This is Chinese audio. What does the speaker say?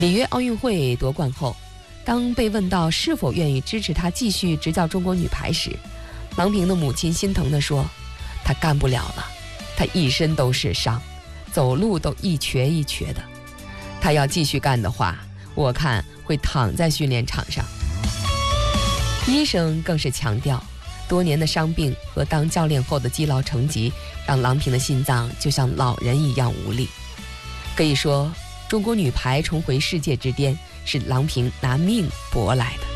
里约奥运会夺冠后，当被问到是否愿意支持她继续执教中国女排时，郎平的母亲心疼地说：“她干不了了，她一身都是伤，走路都一瘸一瘸的。她要继续干的话，我看会躺在训练场上。”医生更是强调，多年的伤病和当教练后的积劳成疾，让郎平的心脏就像老人一样无力。可以说，中国女排重回世界之巅，是郎平拿命搏来的。